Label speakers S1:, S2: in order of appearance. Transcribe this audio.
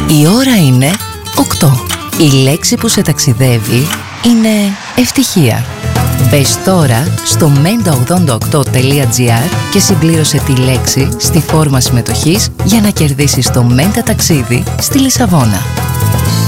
S1: Η ώρα είναι 8. Η λέξη που σε ταξιδεύει είναι ευτυχία. Μπες τώρα στο menta88.gr και συμπλήρωσε τη λέξη στη φόρμα συμμετοχής για να κερδίσεις το Menta ταξίδι στη Λισαβόνα.